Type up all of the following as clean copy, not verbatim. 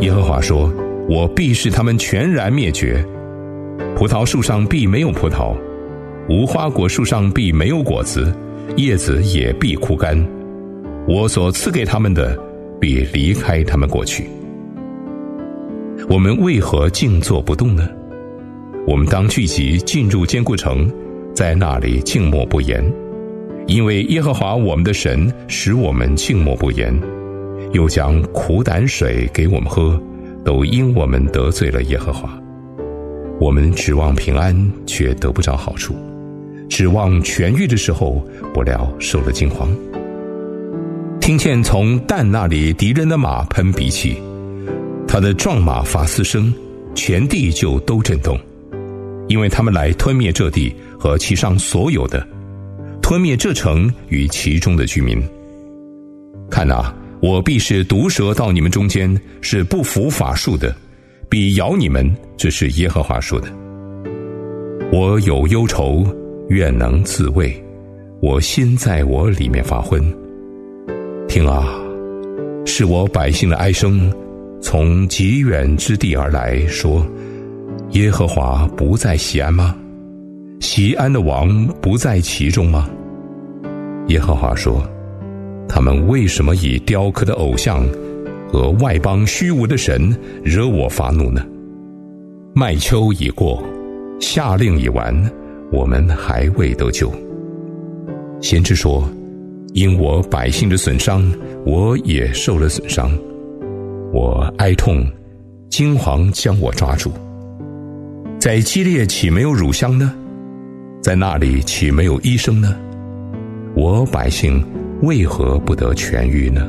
耶和华说，我必使他们全然灭绝，葡萄树上必没有葡萄，无花果树上必没有果子，叶子也必枯干，我所赐给他们的必离开他们过去。我们为何静坐不动呢？我们当聚集进入坚固城，在那里静默不言，因为耶和华我们的神使我们静默不言，又将苦胆水给我们喝，都因我们得罪了耶和华。我们指望平安，却得不着好处，指望痊愈的时候，不料受了惊慌。听见从但那里敌人的马喷鼻气，他的壮马发嘶声，全地就都震动，因为他们来吞灭这地和其上所有的，吞灭这城与其中的居民。看啊，我必是毒蛇到你们中间，是不服法术的，必咬你们，这是耶和华说的。我有忧愁，愿能自慰，我心在我里面发昏。听啊，是我百姓的哀声，从极远之地而来，说，耶和华不在锡安吗？锡安的王不在其中吗？耶和华说，他们为什么以雕刻的偶像和外邦虚无的神惹我发怒呢？麦秋已过，夏令已完，我们还未得救。先知说，因我百姓的损伤，我也受了损伤，我哀痛，惊惶将我抓住。在基列岂没有乳香呢？在那里岂没有医生呢？我百姓为何不得痊愈呢？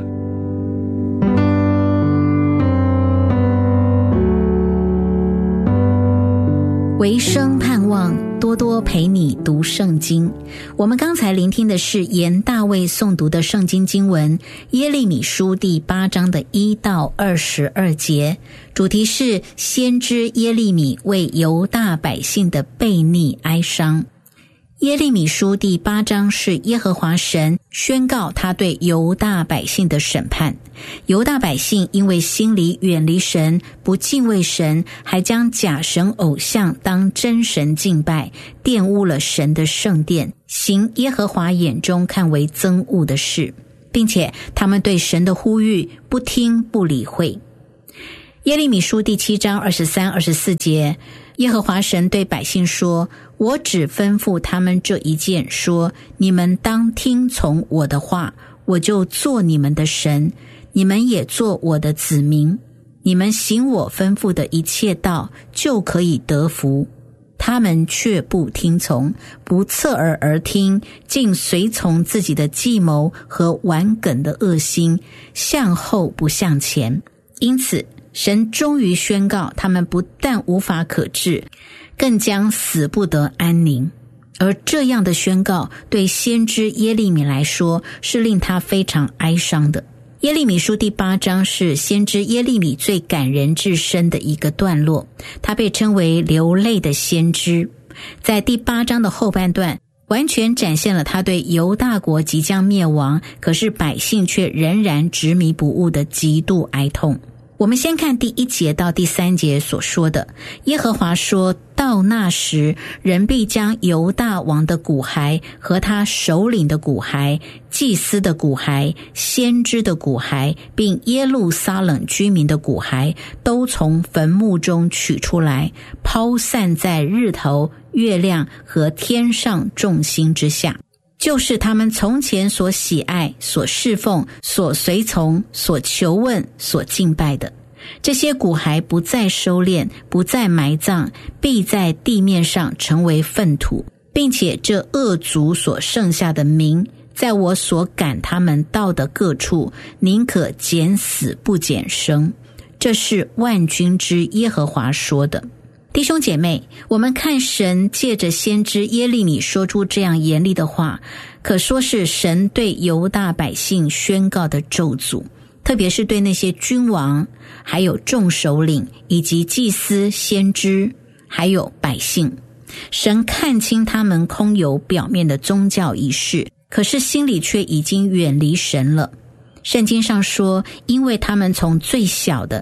唯生盼望，多多陪你读圣经。我们刚才聆听的是沿大卫诵读的圣经经文耶利米书第8章的1到22节，主题是先知耶利米为犹大百姓的悖逆哀伤。耶利米书第8章是耶和华神宣告他对犹大百姓的审判。犹大百姓因为心里远离神，不敬畏神，还将假神偶像当真神敬拜，玷污了神的圣殿，行耶和华眼中看为憎恶的事，并且他们对神的呼吁不听不理会。耶利米书第7章23、24节，耶和华神对百姓说，我只吩咐他们这一件，说，你们当听从我的话，我就做你们的神，你们也做我的子民，你们行我吩咐的一切道，就可以得福。他们却不听从，不侧耳而听，竟随从自己的计谋和顽梗的恶心，向后不向前。因此神终于宣告，他们不但无法可治，更将死不得安宁。而这样的宣告对先知耶利米来说是令他非常哀伤的。耶利米书第8章是先知耶利米最感人至深的一个段落，他被称为流泪的先知。在第8章的后半段，完全展现了他对犹大国即将灭亡，可是百姓却仍然执迷不悟的极度哀痛。我们先看第1节到第3节所说的，耶和华说，到那时，人必将犹大王的骨骸和他首领的骨骸、祭司的骨骸、先知的骨骸，并耶路撒冷居民的骨骸，都从坟墓中取出来，抛散在日头、月亮和天上众星之下，就是他们从前所喜爱、所侍奉、所随从、所求问、所敬拜的。这些骨骸不再收敛，不再埋葬，必在地面上成为粪土，并且这恶族所剩下的民，在我所赶他们到的各处，宁可减死不减生。这是万军之耶和华说的。弟兄姐妹，我们看神借着先知耶利米说出这样严厉的话，可说是神对犹大百姓宣告的咒诅，特别是对那些君王，还有众首领，以及祭司、先知，还有百姓。神看清他们空有表面的宗教仪式，可是心里却已经远离神了。圣经上说，因为他们从最小的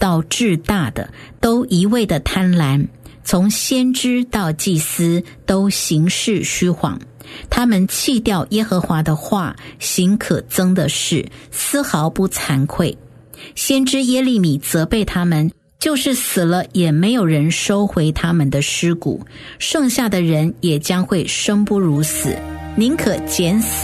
到至大的，都一味的贪婪，从先知到祭司都行事虚谎。他们弃掉耶和华的话，行可憎的事，丝毫不惭愧。先知耶利米责备他们，就是死了也没有人收回他们的尸骨，剩下的人也将会生不如死，宁可捡死